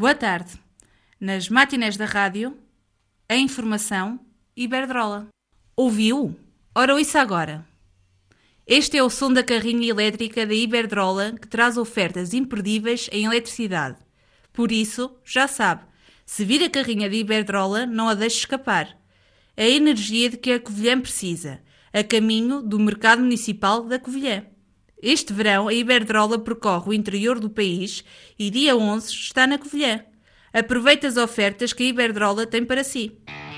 Boa tarde. Nas matinés da rádio, a informação Iberdrola. Ouviu? Ora, ouça agora. Este é o som da carrinha elétrica da Iberdrola que traz ofertas imperdíveis em eletricidade. Por isso, já sabe, se vir a carrinha de Iberdrola, não a deixe escapar. É a energia de que a Covilhã precisa, a caminho do mercado municipal da Covilhã. Este verão, a Iberdrola percorre o interior do país e dia 11 está na Covilhã. Aproveite as ofertas que a Iberdrola tem para si.